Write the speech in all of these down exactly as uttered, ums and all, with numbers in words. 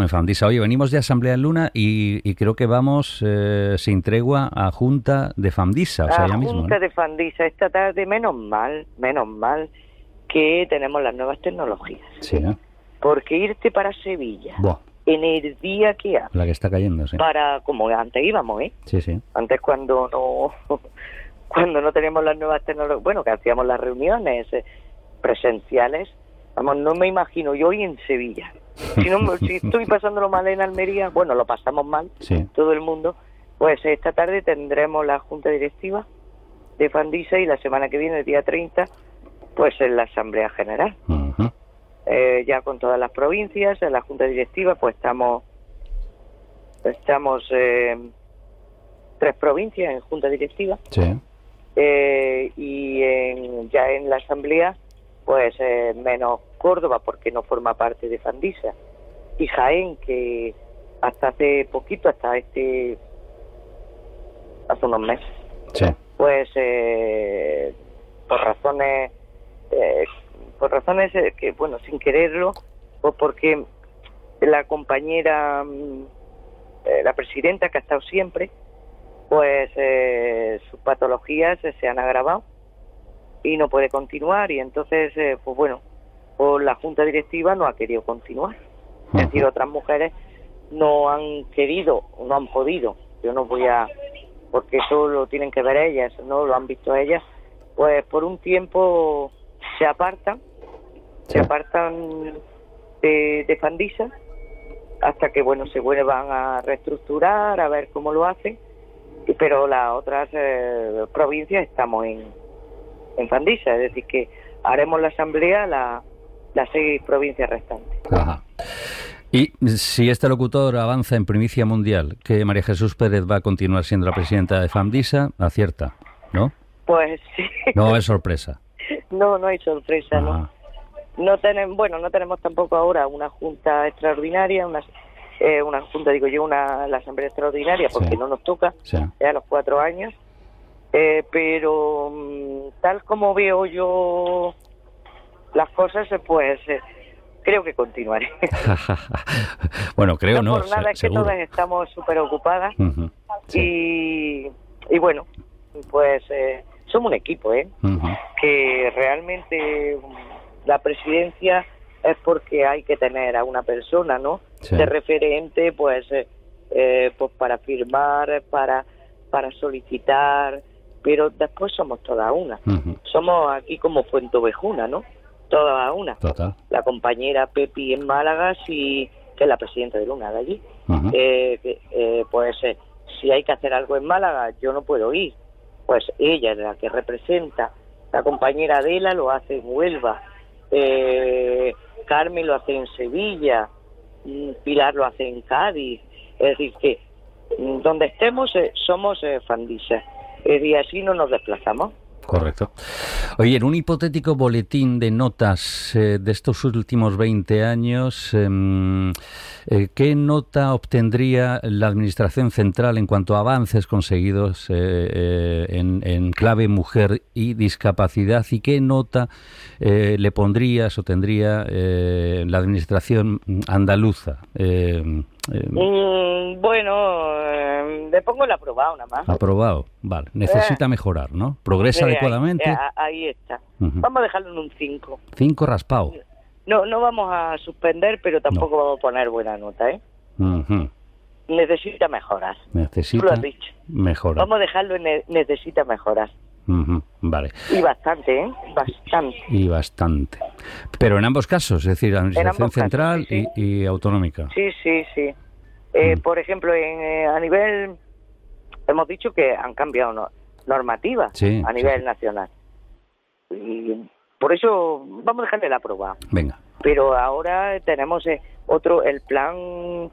en Fandisa. Oye, venimos de Asamblea en Luna y, y creo que vamos eh, sin tregua a Junta de Fandisa, o sea, a ya mismo, Junta ¿no? de Fandisa esta tarde, menos mal, menos mal que tenemos las nuevas tecnologías. Sí, ¿eh? Porque irte para Sevilla, Buah, en el día que hace, la que está cayendo, sí. para, como antes íbamos, ¿eh? Sí, sí. Antes cuando no, cuando no teníamos las nuevas tecnologías, bueno, que hacíamos las reuniones eh, presenciales, vamos, no me imagino yo hoy en Sevilla. Si, no, si estoy pasándolo mal en Almería, bueno, lo pasamos mal, Sí. todo el mundo, pues esta tarde tendremos la junta directiva de Fandisa y la semana que viene, el día treinta, pues en la Asamblea General. Uh-huh. Eh, ya con todas las provincias, en la junta directiva, pues estamos, estamos eh, tres provincias en junta directiva. Sí. Eh, y en, ya en la asamblea pues eh, menos Córdoba porque no forma parte de Fandisa, y Jaén, que hasta hace poquito, hasta este hace unos meses, Sí. pues eh, por razones eh, por razones eh, que bueno, sin quererlo, pues porque la compañera mm, eh, la presidenta, que ha estado siempre, pues eh, sus patologías eh, se han agravado y no puede continuar, y entonces eh, pues bueno, pues la junta directiva no ha querido continuar. Uh-huh. Es decir, otras mujeres no han querido, no han podido. Yo no voy a, porque eso lo tienen que ver ellas, no lo han visto ellas, pues por un tiempo se apartan, Sí. se apartan de, de Fandisa hasta que bueno, se vuelvan a reestructurar, a ver cómo lo hacen. Pero las otras eh, provincias estamos en, en Fandisa, es decir, que haremos la asamblea la, las seis provincias restantes. Ajá. Y si este locutor avanza en primicia mundial, que María Jesús Pérez va a continuar siendo la presidenta de Fandisa, acierta, ¿no? Pues sí. No es sorpresa. No, no hay sorpresa, Ajá. ¿no? No tenemos, bueno, no tenemos tampoco ahora una junta extraordinaria, una, eh, una junta, digo yo, una la asamblea extraordinaria, porque Sí. no nos toca, Sí. ya a los cuatro años, eh, pero mm, tal como veo yo las cosas, eh, pues eh, creo que continuaré. Bueno, creo no no, por nada, se- es que seguro. todas estamos súper ocupadas. Ujú. Sí. y, y bueno, pues eh, somos un equipo, ¿eh? Ujú. Que realmente la presidencia es porque hay que tener a una persona, ¿no? Sí. De referente, pues, eh, eh, pues para firmar, para para solicitar, pero después somos todas una. Ujú. Somos aquí como Fuentovejuna, ¿no? Todas una. Total. La compañera Pepi en Málaga, sí, que es la presidenta de Luna de allí. Ujú. Eh, que, eh, pues eh, si hay que hacer algo en Málaga, yo no puedo ir. Pues ella es la que representa. La compañera Adela lo hace en Huelva. Eh, Carmen lo hace en Sevilla. mm, Pilar lo hace en Cádiz. Es decir, que mm, donde estemos eh, somos eh, Fandisa. Eh, y así no nos desplazamos. Correcto. Oye, en un hipotético boletín de notas eh, de estos últimos veinte años, eh, eh, ¿qué nota obtendría la Administración Central en cuanto a avances conseguidos eh, eh, en, en clave mujer y discapacidad? ¿Y qué nota eh, le pondrías o tendría eh, la Administración andaluza? Eh, eh, Mm, bueno, eh, le pongo el aprobado nada más. aprobado. Vale. Necesita mejorar, ¿no? ¿Progresa Sí, ahí- adecuadamente? eh, ahí está. Ujú. Vamos a dejarlo en un cinco. Cinco raspado. No, no vamos a suspender, pero tampoco vamos a poner buena nota, ¿eh? Ujú. Necesita mejorar. Tú lo Necesita has dicho. mejorar. Vamos a dejarlo en ne- necesita mejorar. Ujú. Vale. Y bastante, ¿eh? Bastante. Y bastante. Pero en ambos casos, es decir, Administración ambos casos, Central sí, y, y autonómica. Sí, sí, sí. Eh, Mm. Por ejemplo, en, eh, a nivel... Hemos dicho que han cambiado no- normativas Sí, a sí, nivel sí. nacional. Y por eso vamos a dejarle el aprobado. Venga. Pero ahora tenemos eh, otro, el plan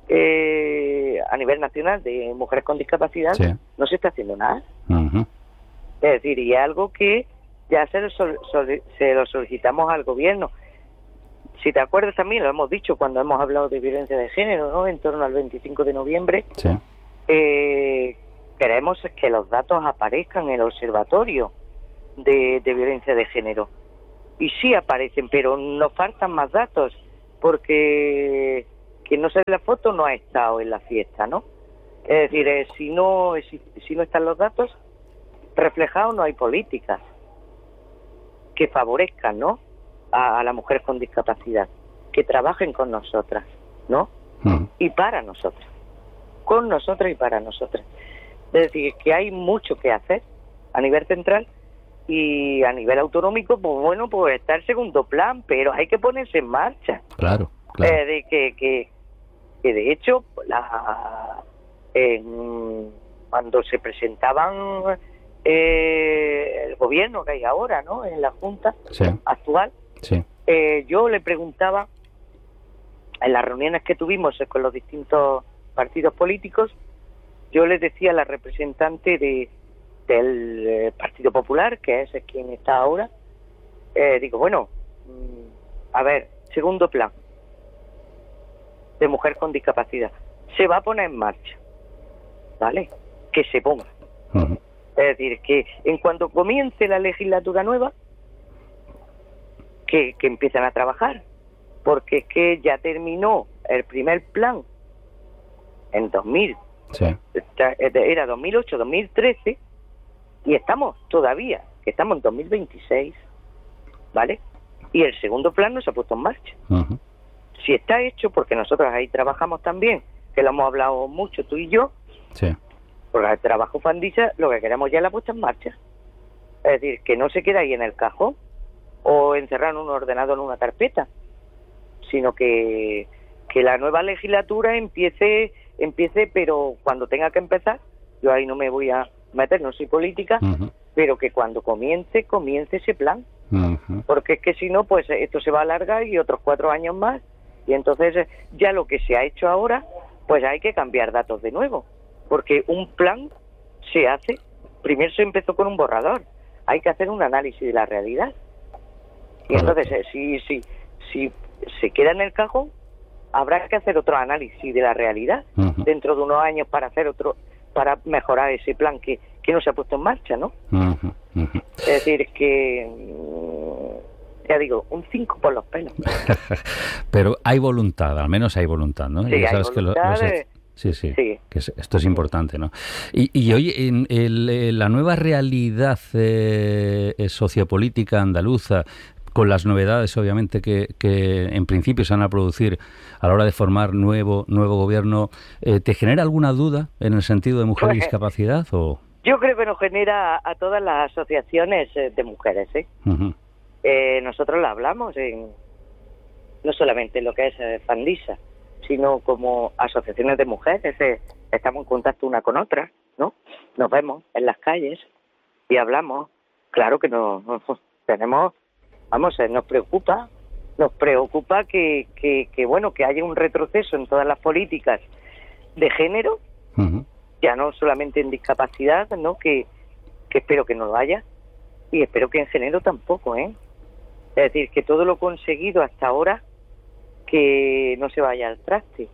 eh, a nivel nacional de mujeres con discapacidad, Sí. no se está haciendo nada. Ujú. Es decir, y es algo que ya se lo, sol- sol- se lo solicitamos al gobierno. Si te acuerdas también, lo hemos dicho cuando hemos hablado de violencia de género, ¿no? En torno al veinticinco de noviembre, Sí. eh, queremos que los datos aparezcan en el observatorio de, de violencia de género. Y sí aparecen, pero nos faltan más datos, porque quien no se ve la foto no ha estado en la fiesta, ¿no? Es decir, eh, si no si, si no están los datos reflejados, no hay políticas que favorezcan, ¿no?, a, a las mujeres con discapacidad, que trabajen con nosotras, ¿no? Uh-huh. Y para nosotras, con nosotras y para nosotras. Es decir, que hay mucho que hacer a nivel central y a nivel autonómico, pues bueno, pues está el segundo plan, pero hay que ponerse en marcha. Claro, claro. Eh, de que, que, que de hecho, la, eh, cuando se presentaban eh, el gobierno que hay ahora, ¿no?, en la Junta sí. actual, sí. Eh, yo le preguntaba en las reuniones que tuvimos con los distintos partidos políticos, yo les decía a la representante de del eh, Partido Popular, que es quien está ahora, eh, digo, bueno, a ver, segundo plan de mujer con discapacidad, se va a poner en marcha, ¿vale? Que se ponga. Uh-huh. Es decir, que en cuanto comience la legislatura nueva, que, que empiecen a trabajar, porque es que ya terminó el primer plan en dos mil, sí. Era dos mil ocho, dos mil trece, y estamos todavía, que estamos en dos mil veintiséis, ¿vale? Y el segundo plan no se ha puesto en marcha. Uh-huh. Si está hecho, porque nosotros ahí trabajamos también, que lo hemos hablado mucho tú y yo, sí. Porque el trabajo Fandisa, lo que queremos ya es la puesta en marcha. Es decir, que no se quede ahí en el cajón o encerrado en un ordenador en una carpeta, sino que, que la nueva legislatura empiece, empiece, pero cuando tenga que empezar, yo ahí no me voy a meter, no soy política, uh-huh. pero que cuando comience, comience ese plan. Uh-huh. Porque es que si no, pues esto se va a alargar y otros cuatro años más, y entonces ya lo que se ha hecho ahora, pues hay que cambiar datos de nuevo, porque un plan se hace, primero se empezó con un borrador, hay que hacer un análisis de la realidad, y Correcto. Entonces si, si, si se queda en el cajón, habrá que hacer otro análisis de la realidad uh-huh. dentro de unos años para hacer otro, para mejorar ese plan que, que no se ha puesto en marcha, ¿no? Uh-huh. Uh-huh. Es decir, que ya digo, un cinco por los pelos. Pero hay voluntad, al menos hay voluntad, ¿no? Sí, ya sabes hay que voluntad. Lo, los... Sí, sí, sí, que es, esto es importante, ¿no? Y, y hoy, en el, la nueva realidad eh, sociopolítica andaluza, con las novedades, obviamente, que, que en principio se van a producir a la hora de formar nuevo nuevo gobierno, eh, ¿te genera alguna duda en el sentido de mujer pues, y discapacidad? O... Yo creo que nos genera a todas las asociaciones de mujeres, ¿eh? Uh-huh. Eh, nosotros la hablamos en no solamente en lo que es eh, Fandisa, sino como asociaciones de mujeres, eh, estamos en contacto una con otra, ¿no? Nos vemos en las calles y hablamos. Claro que no, no tenemos, vamos, eh, nos preocupa, nos preocupa que, que, que, bueno, que haya un retroceso en todas las políticas de género, uh-huh. ya no solamente en discapacidad, ¿no? Que, que espero que no lo haya, y espero que en género tampoco, ¿eh? Es decir, que todo lo conseguido hasta ahora, que no se vaya al traste,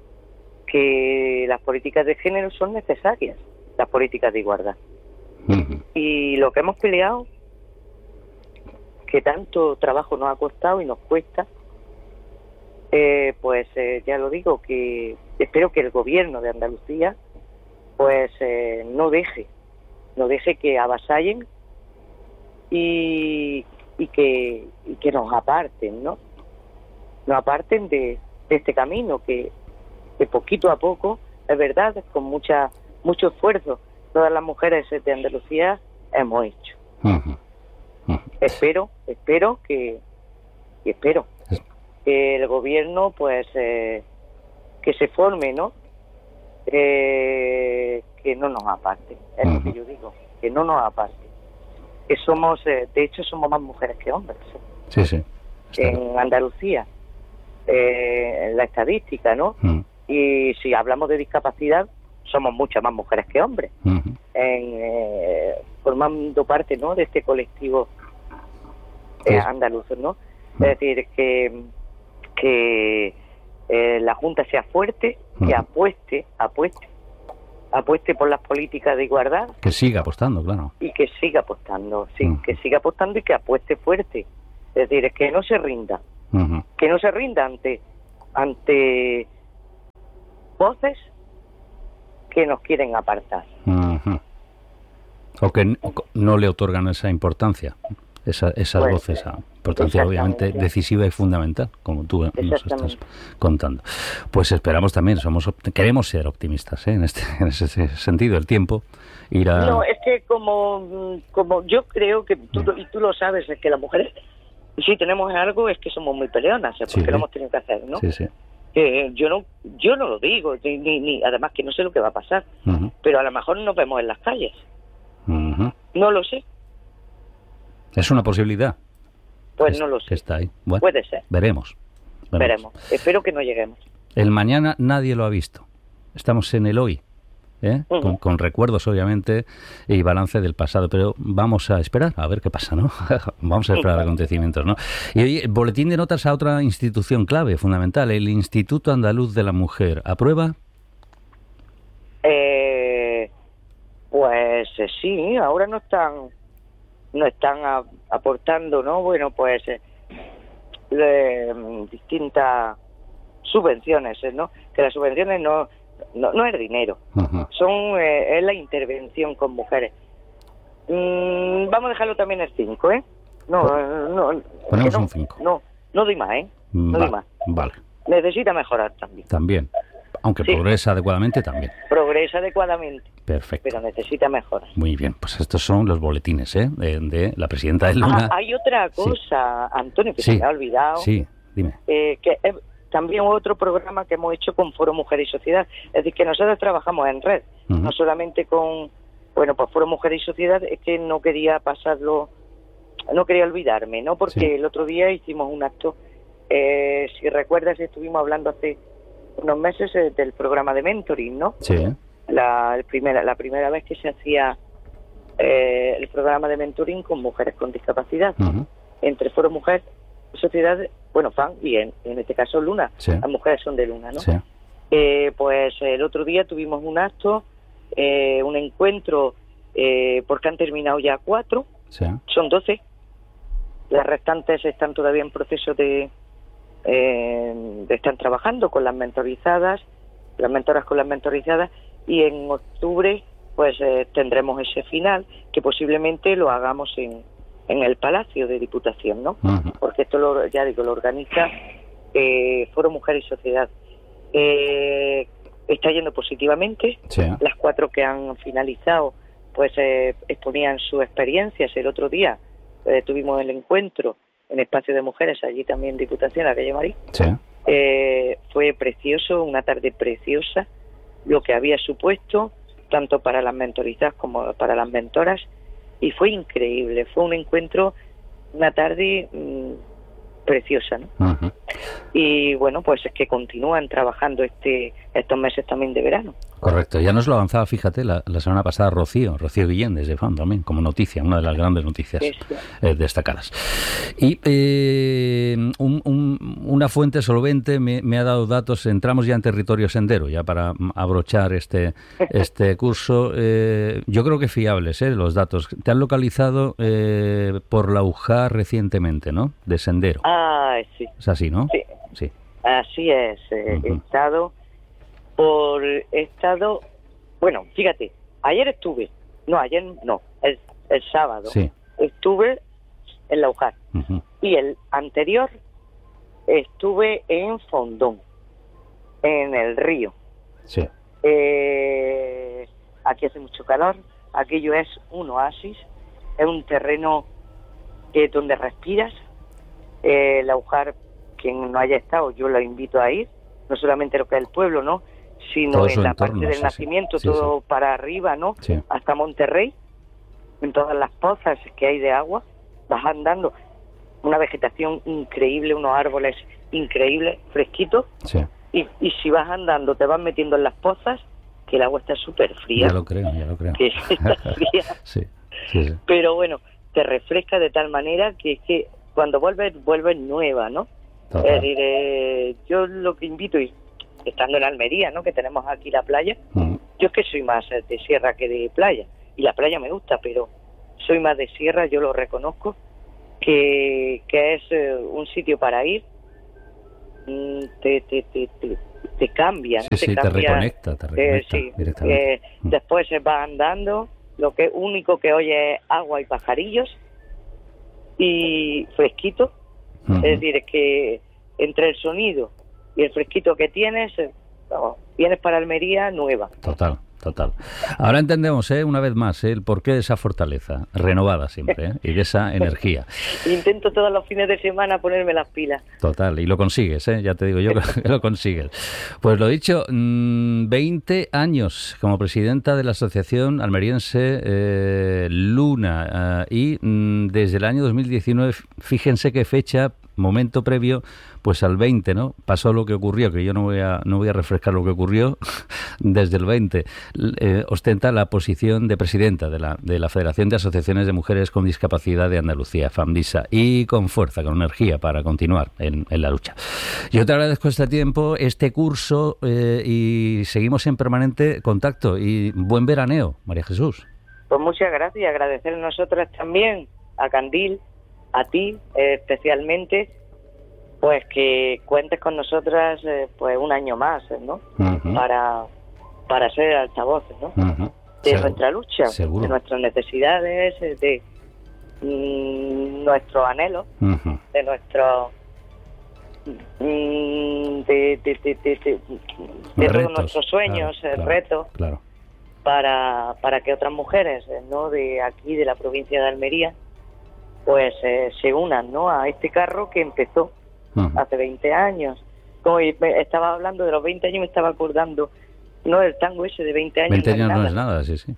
que las políticas de género son necesarias, las políticas de igualdad. Uh-huh. Y lo que hemos peleado, que tanto trabajo nos ha costado y nos cuesta, eh, pues eh, ya lo digo, que espero que el gobierno de Andalucía pues eh, no deje, no deje que avasallen y, y, que, y que nos aparten, ¿no? Nos aparten de, de este camino que, que poquito a poco, es verdad, con mucha mucho esfuerzo, todas las mujeres de Andalucía hemos hecho. Uh-huh. Uh-huh. Espero, espero que, y espero que el gobierno, pues, eh, que se forme, ¿no? Eh, que no nos aparte, es uh-huh. lo que yo digo, que no nos aparte. Que somos, eh, de hecho, somos más mujeres que hombres. ¿eh? Sí, sí. Está en bien. Andalucía. Eh, en la estadística, ¿no? Uh-huh. Y si hablamos de discapacidad, somos muchas más mujeres que hombres, uh-huh. en, eh, formando parte, ¿no?, de este colectivo eh, sí. andaluz, ¿no? Uh-huh. Es decir, que, que eh, la Junta sea fuerte, uh-huh. que apueste, apueste, apueste por las políticas de igualdad. Que siga apostando, claro. Y que siga apostando, sí, uh-huh. que siga apostando y que apueste fuerte. Es decir, es que no se rinda. Uh-huh. Que no se rinda ante ante voces que nos quieren apartar. Uh-huh. O que no le otorgan esa importancia, esa, esas Pues, voces, esa importancia obviamente decisiva y fundamental, como tú nos estás contando. Pues esperamos también, somos queremos ser optimistas, ¿eh? en, este, en ese sentido, el tiempo irá... No, es que como, como yo creo que, tú, y tú lo sabes, es que las mujeres, si tenemos algo, es que somos muy peleonas, ¿eh? Porque sí, lo hemos tenido que hacer, ¿no? Sí, sí. Eh, yo no yo no lo digo, ni, ni además que no sé lo que va a pasar, uh-huh. pero a lo mejor nos vemos en las calles. Uh-huh. No lo sé. ¿Es una posibilidad? Pues es, no lo sé. Que está ahí. Bueno, puede ser. Veremos, veremos. Veremos. Espero que no lleguemos. El mañana nadie lo ha visto. Estamos en el hoy, ¿eh? uh-huh. con, con recuerdos, obviamente, y balance del pasado. Pero vamos a esperar a ver qué pasa, ¿no? Vamos a esperar uh-huh. acontecimientos, ¿no? Y hoy, boletín de notas a otra institución clave, fundamental, el Instituto Andaluz de la Mujer. ¿Aprueba? Eh, pues eh, sí, ahora no están... no están a, aportando, ¿no? Bueno, pues eh, le, distintas subvenciones, ¿no? Que las subvenciones no no, no es dinero, uh-huh. son eh, es la intervención con mujeres. Mm, vamos a dejarlo también el cinco, ¿eh? No, no, ponemos no, un cinco. No, no doy más, ¿eh? No Va, doy más. Vale. Necesita mejorar también. También. Aunque sí. progresa adecuadamente también. Progresa adecuadamente. Perfecto. Pero necesita mejorar. Muy bien, pues estos son los boletines, ¿eh? De, de la presidenta de Luna. Ah, hay otra cosa, sí. Antonio, que sí. se me ha olvidado. Sí, dime. Eh, que es también otro programa que hemos hecho con Foro Mujer y Sociedad. Es decir, que nosotros trabajamos en red, uh-huh. no solamente con, bueno, pues Foro Mujer y Sociedad, es que no quería pasarlo, no quería olvidarme, ¿no? Porque sí. el otro día hicimos un acto, eh, si recuerdas, estuvimos hablando hace unos meses eh, del programa de mentoring, ¿no? Sí. La, el primera, la primera vez que se hacía eh, el programa de mentoring con mujeres con discapacidad, uh-huh. entre Foro Mujer y Sociedad, bueno, F A N y en, en este caso Luna, sí. las mujeres son de Luna, ¿no? Sí. Eh, pues el otro día tuvimos un acto, eh, un encuentro, eh, porque han terminado ya cuatro, sí. son doce, las restantes están todavía en proceso de Eh, están trabajando con las mentorizadas, las mentoras con las mentorizadas, y en octubre pues eh, tendremos ese final, que posiblemente lo hagamos en, en el Palacio de Diputación, ¿no? Uh-huh. Porque esto lo, ya digo, lo organiza eh, Foro Mujer y Sociedad. Eh, está yendo positivamente, sí. Las cuatro que han finalizado pues eh, exponían sus experiencias. El otro día eh, tuvimos el encuentro en Espacio de Mujeres, allí también Diputación, la calle Marí. Sí. Eh, fue precioso, una tarde preciosa, lo que había supuesto, tanto para las mentorizadas como para las mentoras, y fue increíble, fue un encuentro, una tarde mmm, preciosa, ¿no? Uh-huh. Y bueno, pues es que continúan trabajando este estos meses también de verano. Correcto, ya nos lo avanzaba, fíjate, la, la semana pasada Rocío, Rocío Guillén desde F A N también, como noticia, una de las grandes noticias sí, sí. Eh, destacadas. Y eh, un, un, una fuente solvente me, me ha dado datos, entramos ya en territorio sendero, ya para abrochar este, este curso, eh, yo creo que fiables eh, los datos. Te han localizado eh, por la U J A recientemente, ¿no? De sendero. Ah, sí. Es así, ¿no? Sí. Sí. Así es, eh, Uh-huh. he estado... por he estado, bueno, fíjate, ayer estuve, no, ayer no, el, el sábado, sí. estuve en la U J A, uh-huh. y el anterior estuve en Fondón, en el río. Sí. Eh, aquí hace mucho calor, aquello es un oasis, es un terreno que donde respiras. Eh, la U J A, quien no haya estado, yo lo invito a ir, no solamente lo que es el pueblo, ¿no?, sino todo en la entorno, parte del sí, nacimiento, sí, todo sí. para arriba, ¿no?, sí. hasta Monterrey, en todas las pozas que hay de agua, vas andando, una vegetación increíble, unos árboles increíbles, fresquitos, sí. y, y si vas andando, te vas metiendo en las pozas, que el agua está súper fría. Ya lo creo, ya lo creo. Que está fría. sí, sí, sí. Pero bueno, te refresca de tal manera que es que cuando vuelves, vuelves nueva, ¿no? Total. Es decir, eh, yo lo que invito, y estando en Almería, ¿no?, que tenemos aquí la playa, uh-huh. yo es que soy más de sierra que de playa, y la playa me gusta, pero soy más de sierra, yo lo reconozco, que, que es eh, un sitio para ir, te, te, te, te, te cambia, ¿no? Sí, te, sí, cambia, te reconecta, te reconecta eh, sí, directamente. eh, después se va andando, lo que único que oye es agua y pajarillos y fresquito. Uh-huh. Es decir, es que entre el sonido y el fresquito que tienes, vamos, vienes para Almería nueva. Total. Total. Ahora entendemos, ¿eh? una vez más, ¿eh? el porqué de esa fortaleza, renovada siempre, ¿eh? y de esa energía. Intento todos los fines de semana ponerme las pilas. Total, y lo consigues, ¿eh? ya te digo yo que lo consigues. Pues lo dicho, mmm, veinte años como presidenta de la Asociación Almeriense eh, Luna, uh, y mmm, desde el año dos mil diecinueve, fíjense qué fecha, momento previo, pues al veinte, ¿no? Pasó lo que ocurrió, que yo no voy a no voy a refrescar lo que ocurrió desde el veinte. Eh, ostenta la posición de presidenta de la de la Federación de Asociaciones de Mujeres con Discapacidad de Andalucía, FAMDISA, y con fuerza, con energía para continuar en, en la lucha. Yo te agradezco este tiempo, este curso, eh, y seguimos en permanente contacto. Y buen veraneo, María Jesús. Pues muchas gracias, agradecer a nosotras también, a Candil, a ti eh, especialmente, pues que cuentes con nosotras eh, pues un año más, ¿no? Uh-huh. Para para ser altavoces, ¿no? Uh-huh. De Seguro. Nuestra lucha, Seguro. De nuestras necesidades, de mm, nuestros anhelos, uh-huh. de nuestros mm, de, de, de, de, de, de todos nuestros sueños, claro, claro, retos, claro. para para que otras mujeres, ¿no? De aquí, de la provincia de Almería, pues eh, se unan, ¿no? A este carro que empezó uh-huh. hace veinte años. Como estaba hablando de los veinte años, me estaba acordando, no, el tango ese de veinte años. veinte años no es nada, no es nada, sí, sí.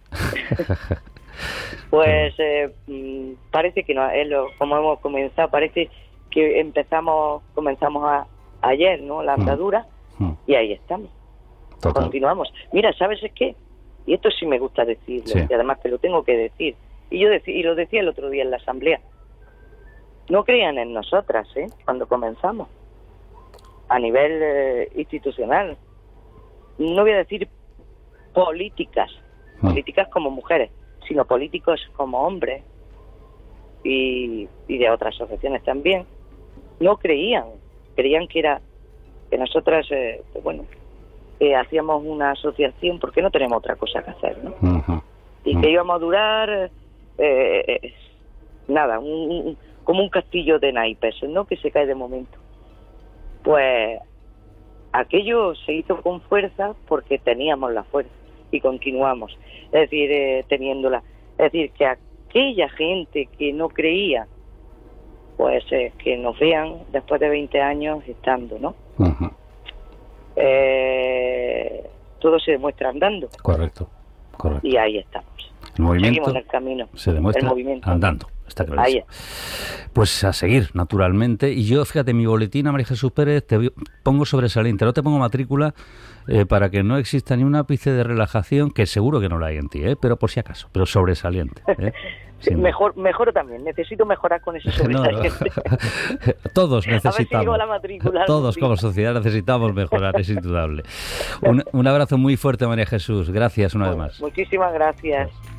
Pues eh, parece que no, es lo, como hemos comenzado, parece que empezamos, comenzamos a, ayer, ¿no? La andadura, uh-huh. y ahí estamos. Total. Continuamos. Mira, ¿sabes qué? Y esto sí me gusta decirlo, sí. y además te lo tengo que decir. Y yo decí, y lo decía el otro día en la asamblea. No creían en nosotras, ¿eh? Cuando comenzamos, a nivel eh, institucional. No voy a decir políticas, mm. políticas como mujeres, sino políticos como hombres y, y de otras asociaciones también. No creían, creían que era que nosotras, eh, pues bueno, eh, hacíamos una asociación porque no tenemos otra cosa que hacer, ¿no? Uh-huh. Y uh-huh. que íbamos a durar eh, eh, nada, un, un, como un castillo de naipes, ¿no? Que se cae de momento. Pues aquello se hizo con fuerza porque teníamos la fuerza y continuamos, es decir, eh, teniéndola. Es decir, que aquella gente que no creía, pues eh, que nos vean después de veinte años estando, ¿no? Uh-huh. Eh, todo se demuestra andando. Correcto, correcto. Y ahí estamos. El movimiento Seguimos en el camino. Se demuestra el movimiento. Andando. Está clarísimo. Pues a seguir, naturalmente. Y yo, fíjate, mi boletín a María Jesús Pérez te pongo sobresaliente. No te pongo matrícula eh, para que no exista ni un ápice de relajación, que seguro que no la hay en ti, ¿eh? Pero por si acaso, pero sobresaliente. ¿eh? Sí, mejor, mejor también. Necesito mejorar con ese sobresaliente. No, no. Todos necesitamos. A ver si digo la matrícula. Todos como sociedad necesitamos mejorar, es indudable. Un, un abrazo muy fuerte, María Jesús. Gracias una vez más. Muchísimas gracias.